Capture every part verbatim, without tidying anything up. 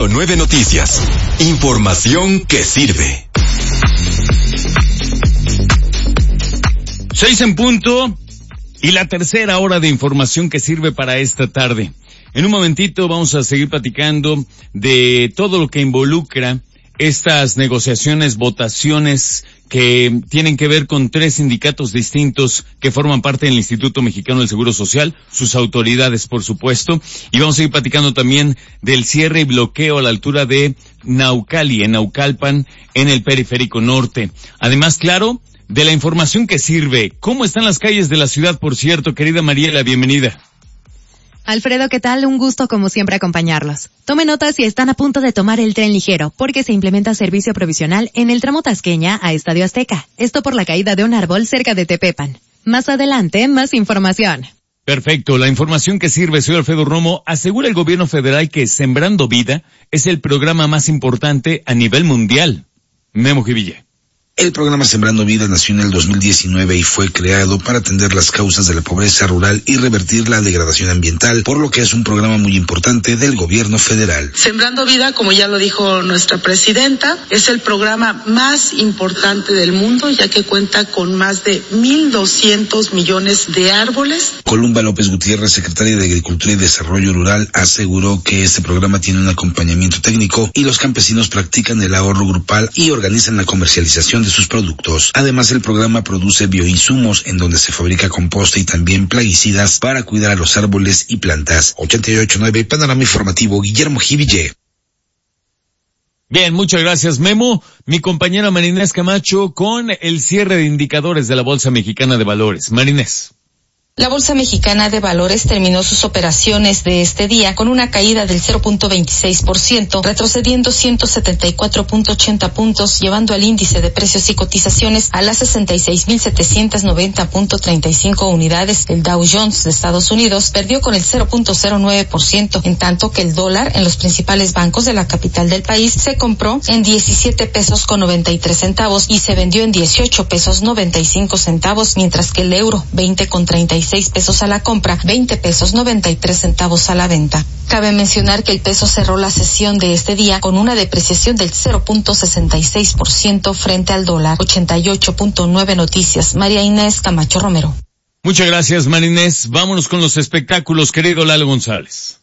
nueve Noticias. Información que sirve. Seis en punto y la tercera hora de información que sirve para esta tarde. En un momentito vamos a seguir platicando de todo lo que involucra estas negociaciones, votaciones que tienen que ver con tres sindicatos distintos que forman parte del Instituto Mexicano del Seguro Social, sus autoridades, por supuesto, y vamos a ir platicando también del cierre y bloqueo a la altura de Naucali, en Naucalpan, en el Periférico Norte. Además, claro, de la información que sirve. ¿Cómo están las calles de la ciudad, por cierto? Querida Mariela, bienvenida. Alfredo, ¿qué tal? Un gusto como siempre acompañarlos. Tome nota si están a punto de tomar el tren ligero, porque se implementa servicio provisional en el tramo Tasqueña a Estadio Azteca. Esto por la caída de un árbol cerca de Tepepan. Más adelante, más información. Perfecto, la información que sirve, soy Alfredo Romo. Asegura el gobierno federal que Sembrando Vida es el programa más importante a nivel mundial. Memo Jiville. El programa Sembrando Vida nació en el dos mil diecinueve y fue creado para atender las causas de la pobreza rural y revertir la degradación ambiental, por lo que es un programa muy importante del gobierno federal. Sembrando Vida, como ya lo dijo nuestra presidenta, es el programa más importante del mundo, ya que cuenta con más de mil doscientos millones de árboles. Columba López Gutiérrez, secretaria de Agricultura y Desarrollo Rural, aseguró que este programa tiene un acompañamiento técnico y los campesinos practican el ahorro grupal y organizan la comercialización de sus productos. Además, el programa produce bioinsumos en donde se fabrica composta y también plaguicidas para cuidar a los árboles y plantas. ochenta y ocho punto nueve Panorama Informativo, Guillermo Jiville. Bien, muchas gracias, Memo. Mi compañera Marinés Camacho con el cierre de indicadores de la Bolsa Mexicana de Valores. Marinés. La Bolsa Mexicana de Valores terminó sus operaciones de este día con una caída del cero punto veintiséis por ciento, retrocediendo ciento setenta y cuatro punto ochenta puntos, llevando al índice de precios y cotizaciones a las sesenta y seis mil setecientos noventa punto treinta y cinco unidades. El Dow Jones de Estados Unidos perdió con el cero punto cero nueve por ciento, en tanto que el dólar en los principales bancos de la capital del país se compró en diecisiete pesos con noventa y tres centavos y se vendió en dieciocho pesos noventa y cinco centavos, mientras que el euro veinte con treinta y seis pesos a la compra, veinte pesos noventa y tres centavos a la venta. Cabe mencionar que el peso cerró la sesión de este día con una depreciación del cero punto sesenta y seis por ciento frente al dólar. ochenta y ocho punto nueve Noticias, María Inés Camacho Romero. Muchas gracias, María Inés. Vámonos con los espectáculos, querido Lalo González.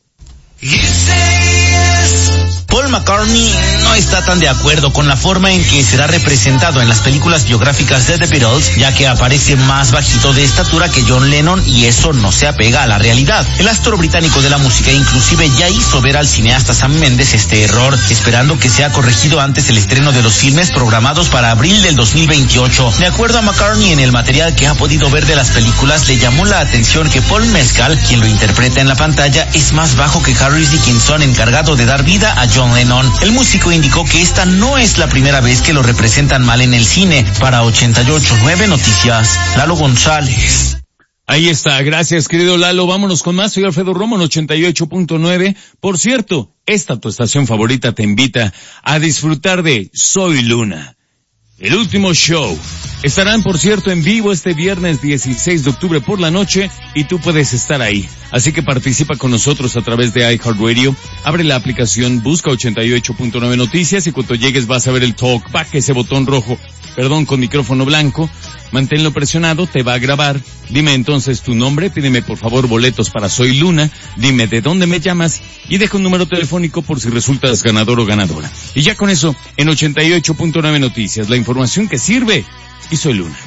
Paul McCartney no está tan de acuerdo con la forma en que será representado en las películas biográficas de The Beatles, ya que aparece más bajito de estatura que John Lennon y eso no se apega a la realidad. El astro británico de la música inclusive ya hizo ver al cineasta Sam Mendes este error, esperando que sea corregido antes del estreno de los filmes programados para abril del dos mil veintiocho. De acuerdo a McCartney, en el material que ha podido ver de las películas le llamó la atención que Paul Mescal, quien lo interpreta en la pantalla, es más bajo que Harris Dickinson, encargado de dar vida a John Lennon. El músico indicó que esta no es la primera vez que lo representan mal en el cine. Para ochenta y ocho punto nueve Noticias, Lalo González. Ahí está, gracias querido Lalo. Vámonos con más, soy Alfredo Romo en ochenta y ocho punto nueve. Por cierto, esta tu estación favorita te invita a disfrutar de Soy Luna, el último show. Estarán, por cierto, en vivo este viernes dieciséis de octubre por la noche y tú puedes estar ahí. Así que participa con nosotros a través de iHeartRadio. Abre la aplicación, busca ochenta y ocho punto nueve Noticias y cuando llegues vas a ver el talkback, ese botón rojo, perdón, con micrófono blanco. Manténlo presionado, te va a grabar. Dime entonces tu nombre, pídeme por favor boletos para Soy Luna, dime de dónde me llamas y deja un número telefónico por si resultas ganador o ganadora. Y ya con eso, en ochenta y ocho punto nueve Noticias, la información que sirve y Soy Luna.